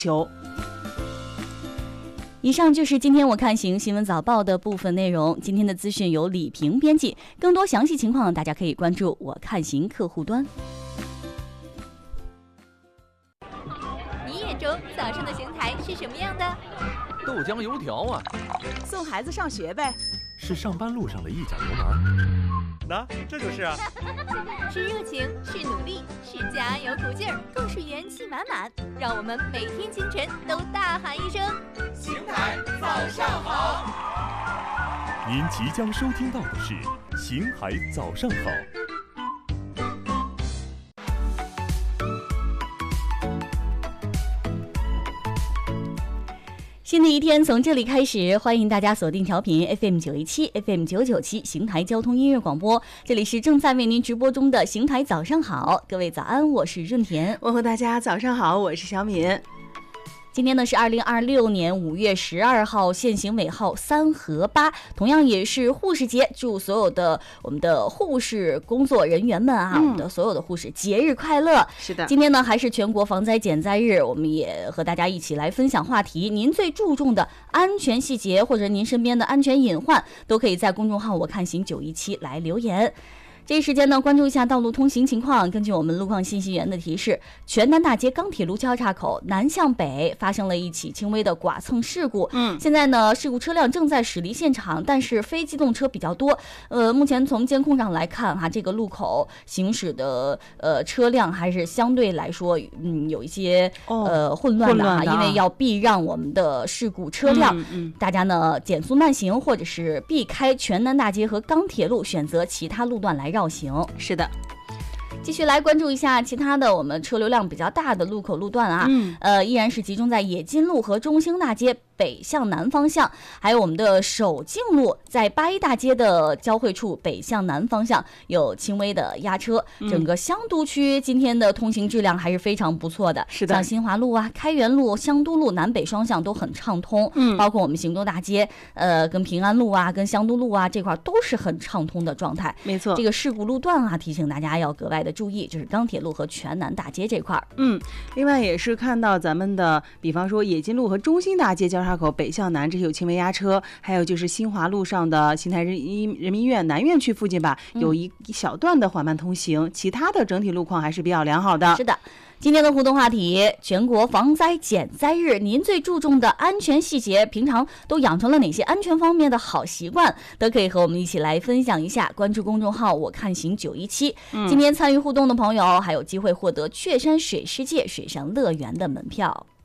求。 以上就是今天我看行新闻早报的部分内容。今天的资讯由李平编辑，更多详细情况大家可以关注我看行客户端。 你眼中早上的邢台是什么样的？ 豆浆油条啊， 送孩子上学呗。 是上班路上的一脚油门。 那这就是啊， 是热情，是努力，是加油鼓劲儿，更是元气满满。让我们每天清晨都大喊一声： 邢台早上好！ 您即将收听到的是邢台早上好。 新的一天从这里开始，欢迎大家锁定调频 FM 917 FM 997邢台交通音乐广播，这里是正在为您直播中的邢台早上好。各位早安，我是润田。 问候大家早上好，我是小敏。 今天呢是2026年5月12号，限行尾号3和8，同样也是护士节，祝所有的我们的护士工作人员们啊，我们的所有的护士节日快乐。 是的， 今天呢还是全国防灾减灾日，我们也和大家一起来分享话题。您最注重的安全细节，或者您身边的安全隐患，都可以在公众号我看行917来留言。这一时间呢，关注一下道路通行情况。根据我们路况信息员的提示，全南大街钢铁路交叉口南向北发生了一起轻微的剐蹭事故。现在呢，事故车辆正在驶离现场，但是非机动车比较多。目前从监控上来看哈，这个路口行驶的车辆还是相对来说有一些混乱的哈，因为要避让我们的事故车辆。大家呢减速慢行，或者是避开全南大街和钢铁路，选择其他路段来绕行。 是的， 继续来关注一下其他的我们车流量比较大的路口路段啊，依然是集中在冶金路和中兴大街北向南方向，还有我们的首敬路在八一大街的交汇处北向南方向有轻微的压车。整个香都区今天的通行质量还是非常不错的， 是的， 像新华路啊、开元路、香都路南北双向都很畅通，包括我们行州大街跟平安路啊、跟香都路啊这块都是很畅通的状态。 没错， 这个事故路段啊，提醒大家要格外的注意，就是钢铁路和全南大街这块。 另外也是看到咱们的，比方说冶金路和中兴大街交叉口北向南，这有轻微压车，还有就是新华路上的邢台人民医院南院区附近吧，有一小段的缓慢通行，其他的整体路况还是比较良好的。 是的。今天的互动话题，全国防灾减灾日，您最注重的安全细节，平常都养成了哪些安全方面的好习惯，都可以和我们一起来分享一下。关注公众号我看行917，今天参与互动的朋友还有机会获得雀山水世界水上乐园的门票。